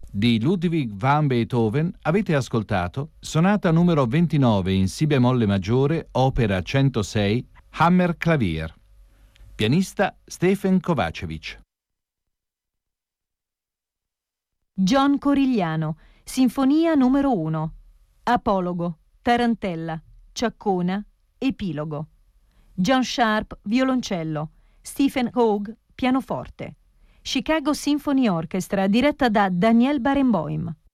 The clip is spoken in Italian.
Di Ludwig van Beethoven avete ascoltato Sonata numero 29 in Si bemolle maggiore, opera 106, Hammer Clavier. Pianista Stefan Kovacevic. John Corigliano, Sinfonia numero 1, Apologo, Tarantella, Ciaccona, Epilogo. John Sharp, violoncello, Stephen Hogue, pianoforte. Chicago Symphony Orchestra, diretta da Daniel Barenboim.